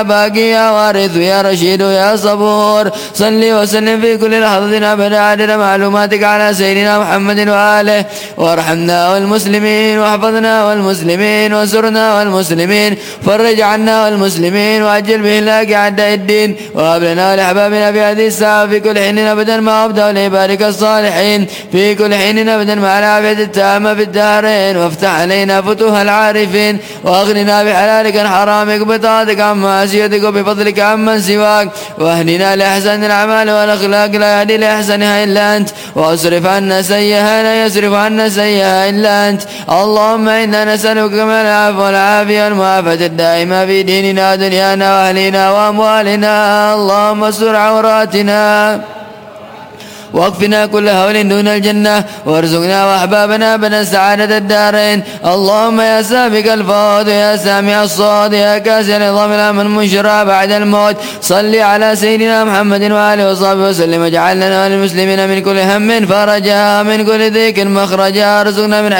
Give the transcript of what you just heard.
باقي يا وارث يا رشيد يا صبور. صل وسلم في كل لحظة أبدا عدد معلوماتك على سيدنا محمد وآله. وارحمنا والمسلمين واحفظنا والمسلمين وانصرنا والمسلمين. فرج عنا والمسلمين وأجل بإهلاك أعداء الدين. وهب لنا ولأحبابنا في هذه الساعة في كل حين أبدا ما أبدأ لعبادك الصالحين في كل حين أبدا مع العافية التامة في الدارين. وافتح علينا فتوح العارفين وأغننا بحلالك عن حرامك بطاعتك عن معصيتك وبفضلك عمن سواك. واهدنا لأحسن الأعمال والأخلاق لا يهدي لأحسنها إلا أنت. واصرف عنا سيئها لا يصرف عنا سيئها إلا أنت. اللهم إنا نسألك من العفو والعافية والمعافاة الدائمة في ديننا ودنيانا وأهلنا وأموالنا. اللهم استر عوراتنا واكفنا كل هول دون الجنة. وارزقنا وأحبابنا أبدا سعادة الدارين. اللهم يا سابق الفوز يا سامع الصوت يا كاسر العظام الأمن منشرا بعد الموت. صل على سيدنا محمد وآله وصحبه وسلم. اجعل لنا وللمسلمين من كل هم فرجا من كل ضيق مخرجا. ارزقنا من